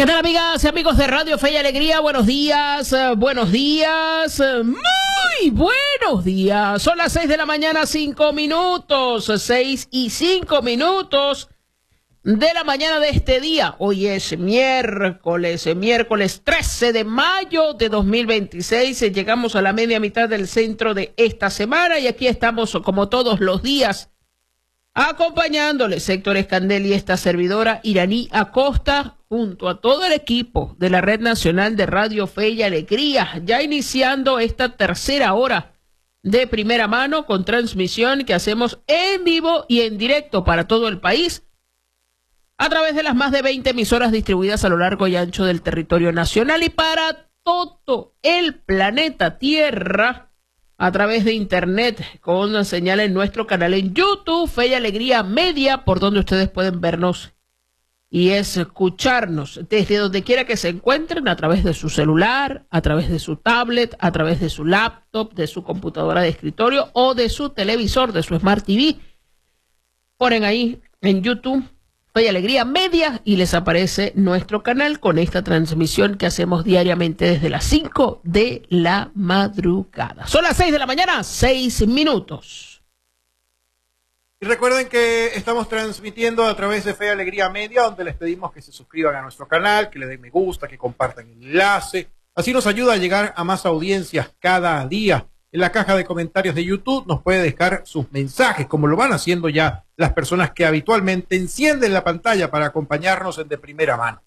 ¿Qué tal, amigas y amigos de Radio Fe y Alegría? Buenos días, muy buenos días. Son las 6 de la mañana, 5 minutos, 6:05 de la mañana de este día. Hoy es miércoles 13 de mayo de 2026. Llegamos a la media mitad del centro de esta semana y aquí estamos como todos los días, acompañándoles Héctor Escandel y esta servidora Iraní Acosta, junto a todo el equipo de la Red Nacional de Radio Fe y Alegría, ya iniciando esta tercera hora de primera mano con transmisión que hacemos en vivo y en directo para todo el país, a través de las más de 20 emisoras distribuidas a lo largo y ancho del territorio nacional y para todo el planeta Tierra, a través de internet, con señal en nuestro canal en YouTube, Fe y Alegría Media, por donde ustedes pueden vernos y escucharnos desde donde quiera que se encuentren, a través de su celular, a través de su tablet, a través de su laptop, de su computadora de escritorio o de su televisor, de su Smart TV. Ponen ahí en YouTube Fe y Alegría Media y les aparece nuestro canal con esta transmisión que hacemos diariamente desde las 5 de la madrugada. Son las 6 de la mañana, 6 minutos. Y recuerden que estamos transmitiendo a través de Fe y Alegría Media, donde les pedimos que se suscriban a nuestro canal, que le den me gusta, que compartan el enlace. Así nos ayuda a llegar a más audiencias cada día. En la caja de comentarios de YouTube nos puede dejar sus mensajes, como lo van haciendo ya las personas que habitualmente encienden la pantalla para acompañarnos en de primera mano.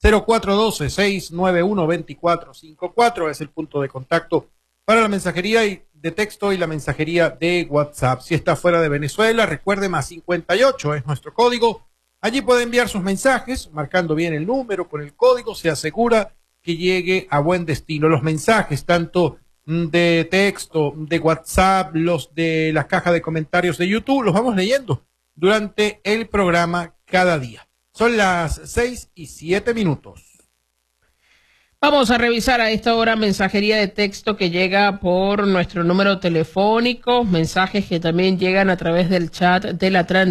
0412-691-2454 es el punto de contacto para la mensajería de texto y la mensajería de WhatsApp. Si está fuera de Venezuela, recuerde, +58 es nuestro código. Allí puede enviar sus mensajes, marcando bien el número con el código, se asegura que llegue a buen destino. Los mensajes, tanto de texto, de WhatsApp, los de las cajas de comentarios de YouTube, los vamos leyendo durante el programa cada día. Son las 6:07. Vamos a revisar a esta hora mensajería de texto que llega por nuestro número telefónico, mensajes que también llegan a través del chat de la transmisión.